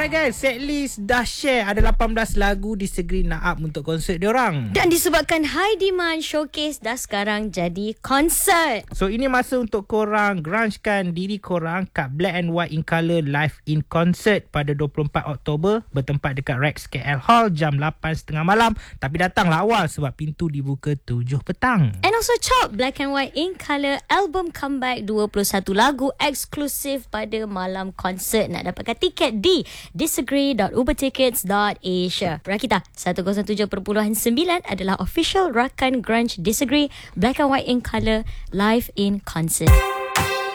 Alright guys, setlist dah share. Ada 18 lagu Disagree nak up untuk konsert diorang. Dan disebabkan high demand, showcase dah sekarang jadi konsert. So ini masa untuk korang grungekan diri korang kat Black and White in Colour live in concert pada 24 Oktober bertempat dekat Rex KL Hall jam 8.30 malam. Tapi datanglah awal sebab pintu dibuka 7 petang. And also Chop Black and White in Colour album comeback 21 lagu eksklusif pada malam konsert. Nak dapatkan tiket di disagree.ubertickets.asia. Rakita 107.9 adalah official rakan grunge Disagree Black and White in Colour live in concert.